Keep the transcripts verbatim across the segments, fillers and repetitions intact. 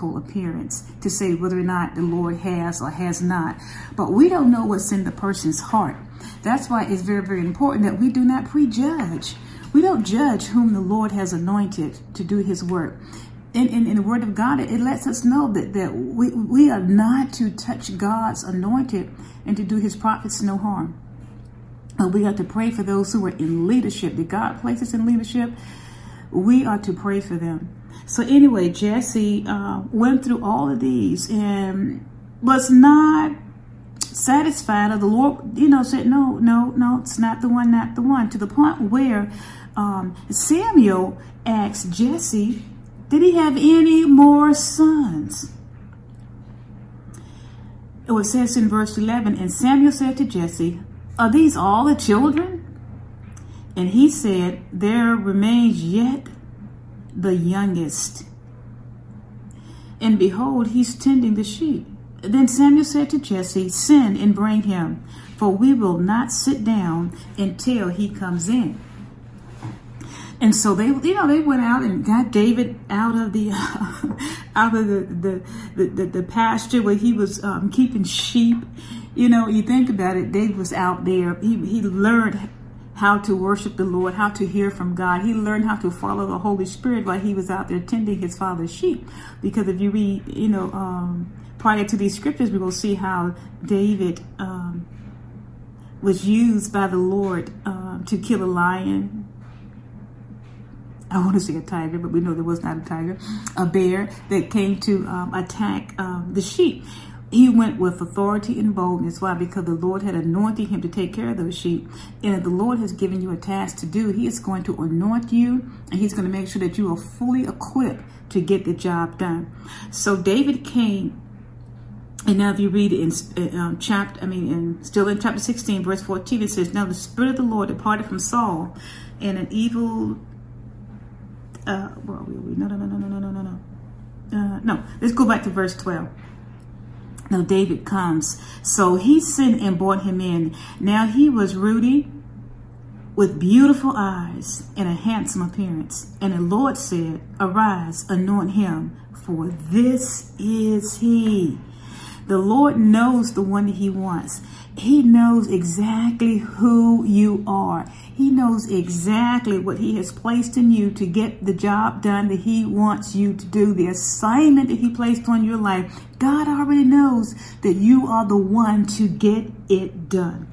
physical appearance to say whether or not the Lord has or has not. But we don't know what's in the person's heart. That's why it's very, very important that we do not prejudge. We don't judge whom the Lord has anointed to do his work. In, in, in the word of God, it, it lets us know that, that we, we are not to touch God's anointed and to do his prophets no harm. And we are to pray for those who are in leadership. That God places in leadership, we are to pray for them. So anyway, Jesse uh, went through all of these and was not satisfied. Or the Lord, you know, said, no, no, no, it's not the one, not the one. To the point where um, Samuel asked Jesse, did he have any more sons? It says in verse eleven, and Samuel said to Jesse, are these all the children? And he said, there remains yet the youngest. And behold, he's tending the sheep. Then Samuel said to Jesse, send and bring him, for we will not sit down until he comes in. And so they, you know, they went out and got David out of the, uh, out of the the, the the the pasture where he was um, keeping sheep. You know, you think about it, David was out there. He he learned how to worship the Lord, how to hear from God. He learned how to follow the Holy Spirit while he was out there tending his father's sheep. Because if you read, you know, um, prior to these scriptures, we will see how David um, was used by the Lord um, to kill a lion. I want to say a tiger, but we know there was not a tiger. A bear that came to um, attack um, the sheep. He went with authority and boldness. Why? Because the Lord had anointed him to take care of those sheep. And if the Lord has given you a task to do, he is going to anoint you, and he's going to make sure that you are fully equipped to get the job done. So David came, and now if you read it in um, chapter, I mean, in, still in chapter sixteen, verse fourteen, it says, now the Spirit of the Lord departed from Saul, and an evil, uh, where are we? No, no, no, no, no, no, no, no. Uh, no, let's go back to verse twelve. Now David comes. So he sent and brought him in. Now he was ruddy, with beautiful eyes and a handsome appearance. And the Lord said, arise, anoint him, for this is he. The Lord knows the one that he wants. He knows exactly who you are. He knows exactly what he has placed in you to get the job done that he wants you to do. The assignment that he placed on your life, God already knows that you are the one to get it done.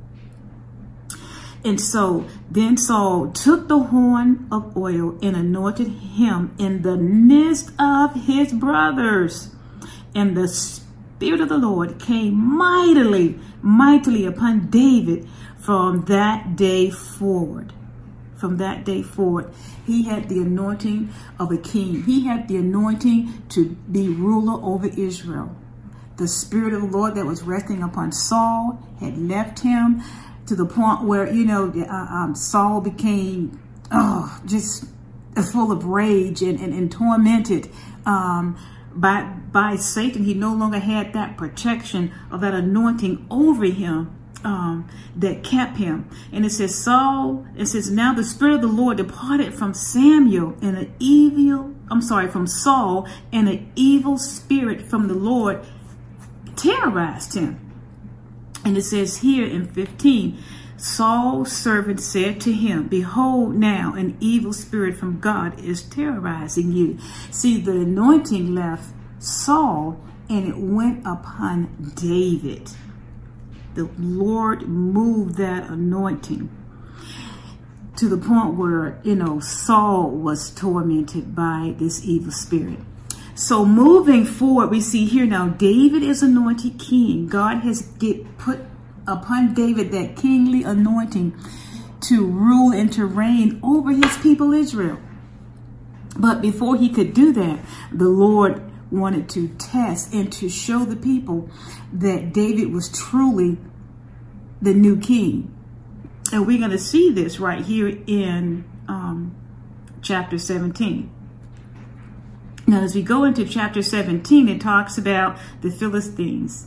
And so then Saul took the horn of oil and anointed him in the midst of his brothers. And the Spirit of the Lord came mightily, mightily upon David from that day forward. From that day forward, he had the anointing of a king. He had the anointing to be ruler over Israel. The Spirit of the Lord that was resting upon Saul had left him to the point where, you know, uh, um, Saul became oh, just full of rage and, and, and tormented um, by, by Satan. He no longer had that protection of that anointing over him um, that kept him. And it says, Saul, it says, now the Spirit of the Lord departed from Samuel and an evil, I'm sorry, from Saul, and an evil spirit from the Lord terrorized him. And it says here in fifteen, Saul's servant said to him, behold, now an evil spirit from God is terrorizing you. See, the anointing left Saul and it went upon David. The Lord moved that anointing to the point where, you know, Saul was tormented by this evil spirit. So moving forward, we see here now, David is anointed king. God has get put upon David that kingly anointing to rule and to reign over his people Israel. But before he could do that, the Lord wanted to test and to show the people that David was truly the new king. And we're going to see this right here in um, chapter seventeen. Now, as we go into chapter seventeen, it talks about the Philistines.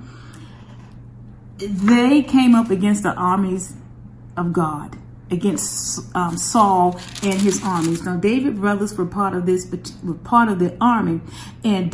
They came up against the armies of God, against um, Saul and his armies. Now, David's brothers were part of this, were part of the army, and